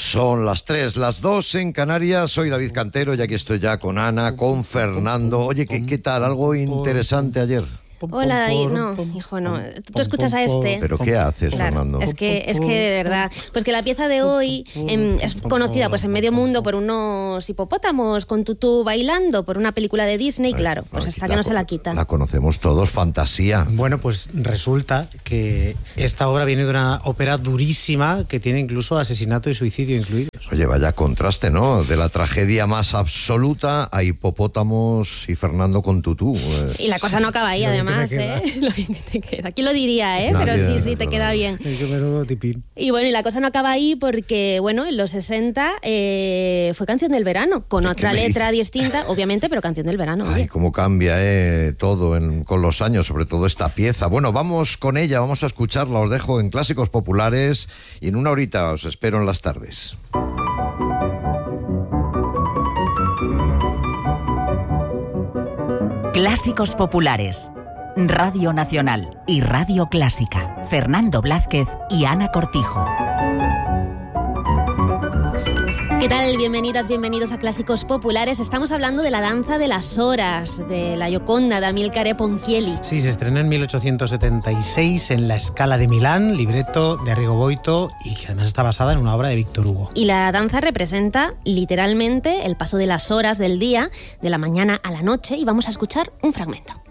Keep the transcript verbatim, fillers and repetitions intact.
Son las tres, las dos en Canarias. Soy David Cantero y aquí estoy ya con Ana, con Fernando. Oye, ¿qué, qué tal? ¿Algo interesante ayer? Hola, David. No, hijo, no. Tú escuchas a este. ¿Pero qué haces, claro, Fernando? Es que, es que de verdad, pues que la pieza de hoy eh, es conocida pues en medio mundo por unos hipopótamos con tutú bailando, por una película de Disney, Ay, claro, pues ay, hasta la, que no se la quita. La conocemos todos, Fantasía. Bueno, pues resulta que esta obra viene de una ópera durísima que tiene incluso asesinato y suicidio incluidos. Oye, vaya contraste, ¿no? De la tragedia más absoluta a hipopótamos y Fernando con tutú. Y la cosa no acaba ahí, además, ¿eh? Lo bien que te queda. ¿Quién lo diría, eh? Nadie, Pero sí, sí, te no, queda no. bien. Es que menudo tipín. Y bueno, y la cosa no acaba ahí porque, bueno, en los sesenta eh, fue Canción del Verano, con ¿Qué- otra qué me letra dices? distinta, obviamente, pero Canción del Verano. Ay, oye. cómo cambia eh, todo en, con los años, sobre todo esta pieza. Bueno, vamos con ella, vamos a escucharla. Os dejo en Clásicos Populares y en una horita os espero en las tardes. Clásicos Populares, Radio Nacional y Radio Clásica. Fernando Blázquez y Ana Cortijo. ¿Qué tal? Bienvenidas, bienvenidos a Clásicos Populares. Estamos hablando de la danza de las horas, de la Gioconda de Amilcare Ponchielli. Sí, se estrenó en mil ochocientos setenta y seis en la Scala de Milán, libreto de Arrigo Boito, y que además está basada en una obra de Víctor Hugo. Y la danza representa literalmente el paso de las horas del día, de la mañana a la noche, y vamos a escuchar un fragmento.